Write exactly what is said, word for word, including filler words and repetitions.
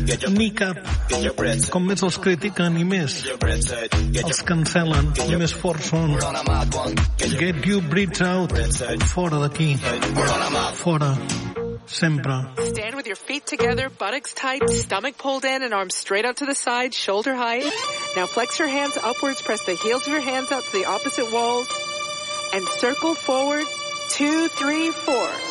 ni cap. Com més els critiquen i més els cancel·len, i més forts són. Get your breaths out. Fora d'aquí. Fora. Sempre. Stand with your feet together, buttocks tight, stomach pulled in, and arms straight out to the side, shoulder height. Now flex your hands upwards, press the heels of your hands out to the opposite walls, and circle forward. Two, three, four.